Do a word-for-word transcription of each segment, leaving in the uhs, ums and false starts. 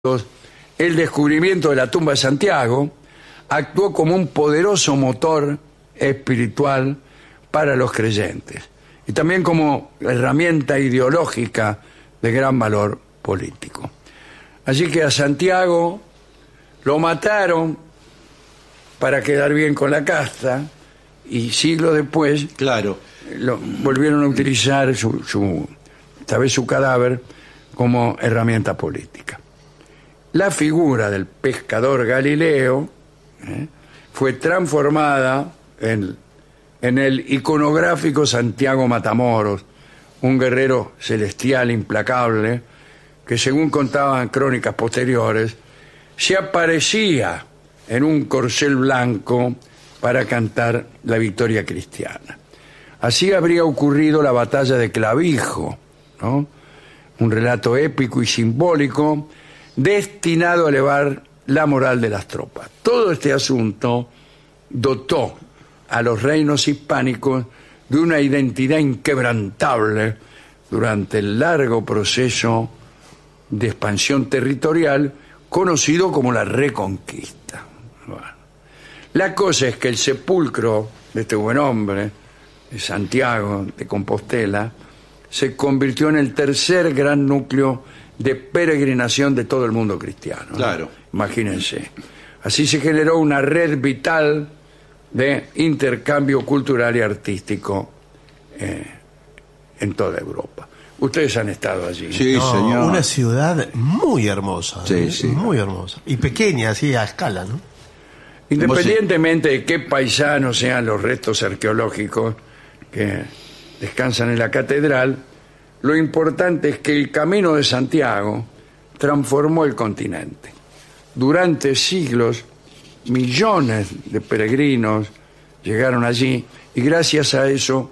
el descubrimiento de la tumba de Santiago actuó como un poderoso motor espiritual para los creyentes y también como herramienta ideológica de gran valor político. Así que a Santiago lo mataron para quedar bien con la casta y siglos después claro. lo, volvieron a utilizar su, su, esta vez su cadáver como herramienta política. La figura del pescador Galileo ¿eh? fue transformada en, en el iconográfico Santiago Matamoros, un guerrero celestial implacable que, según contaban crónicas posteriores, se aparecía en un corcel blanco para cantar la victoria cristiana. Así habría ocurrido la batalla de Clavijo, ¿no? Un relato épico y simbólico destinado a elevar la moral de las tropas. Todo este asunto dotó a los reinos hispánicos de una identidad inquebrantable durante el largo proceso de expansión territorial conocido como la Reconquista. Bueno, la cosa es que el sepulcro de este buen hombre, de Santiago de Compostela, se convirtió en el tercer gran núcleo de peregrinación de todo el mundo cristiano, ¿no? Claro. Imagínense. Así se generó una red vital de intercambio cultural y artístico eh, en toda Europa. Ustedes han estado allí. Sí, No, señor. una ciudad muy hermosa. Sí, ¿eh? sí. Muy hermosa. Y pequeña, así a escala, ¿no? Independientemente de qué paisanos sean los restos arqueológicos que descansan en la catedral, lo importante es que el Camino de Santiago transformó el continente. Durante siglos, millones de peregrinos llegaron allí y gracias a eso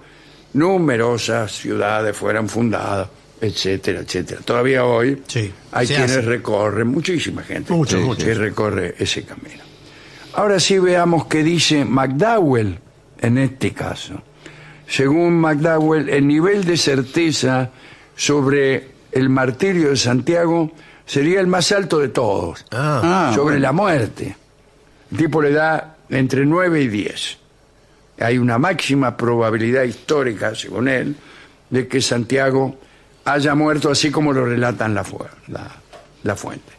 numerosas ciudades fueron fundadas, etcétera, etcétera. Todavía hoy Sí, hay se quienes hace. recorren, muchísima gente Mucho, que mucho. recorre ese camino. Ahora sí veamos qué dice McDowell en este caso. Según McDowell, el nivel de certeza sobre el martirio de Santiago sería el más alto de todos, Ah, Ah, sobre bueno. la muerte. El tipo le da entre nueve y diez. Hay una máxima probabilidad histórica, según él, de que Santiago haya muerto así como lo relatan la, fu- la, la fuente.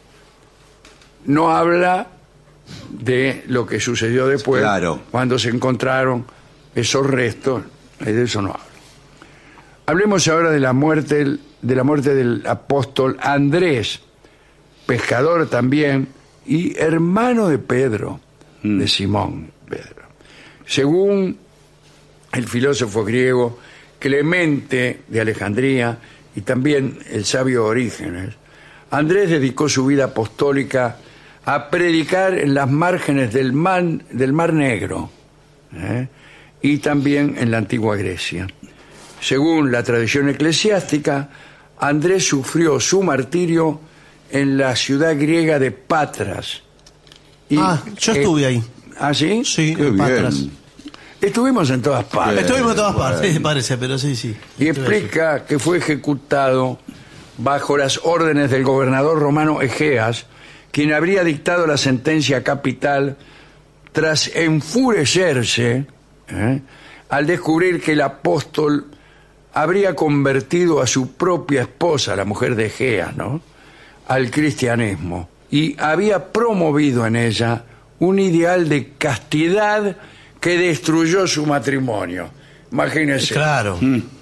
No habla de lo que sucedió después, Claro. cuando se encontraron esos restos, de eso no habla. Hablemos ahora de la muerte, de la muerte del apóstol Andrés, pescador también, y hermano de Pedro, Mm. de Simón Pedro. Según el filósofo griego Clemente de Alejandría y también el sabio Orígenes, Andrés dedicó su vida apostólica a predicar en las márgenes del mar, del mar Negro, ¿eh? y también en la antigua Grecia. Según la tradición eclesiástica, Andrés sufrió su martirio en la ciudad griega de Patras. Y, Ah, yo eh, estuve ahí. ¿Ah, sí? Sí, Qué en Patras. bien. Estuvimos en todas partes. Estuvimos en todas bueno. partes, parece, pero sí, sí. Y Estuve allí. explica que fue ejecutado bajo las órdenes del gobernador romano Egeas, quien habría dictado la sentencia capital tras enfurecerse ¿eh? al descubrir que el apóstol habría convertido a su propia esposa, la mujer de Egeas, ¿no?, al cristianismo, y había promovido en ella un ideal de castidad que destruyó su matrimonio. Imagínense. Claro.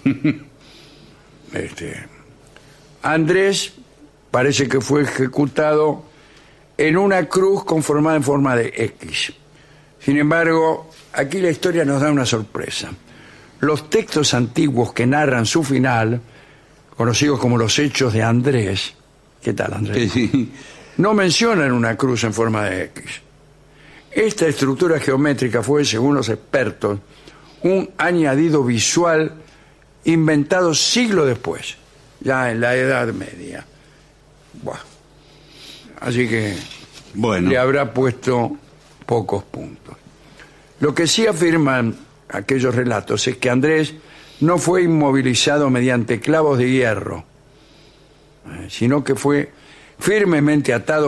Este, Andrés parece que fue ejecutado en una cruz conformada en forma de X. Sin embargo, aquí la historia nos da una sorpresa. Los textos antiguos que narran su final, conocidos como los Hechos de Andrés, ¿qué tal, Andrés? Sí, sí. No mencionan una cruz en forma de X. Esta estructura geométrica fue, según los expertos, un añadido visual inventado siglos después, ya en la Edad Media. Buah. Así que Bueno. le habrá puesto pocos puntos. Lo que sí afirman aquellos relatos es que Andrés no fue inmovilizado mediante clavos de hierro, eh, sino que fue firmemente atado